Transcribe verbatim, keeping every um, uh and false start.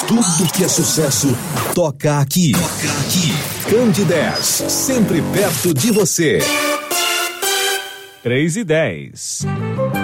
Tudo que é sucesso toca aqui. Toca aqui. Candidez, sempre perto de você. três e dez.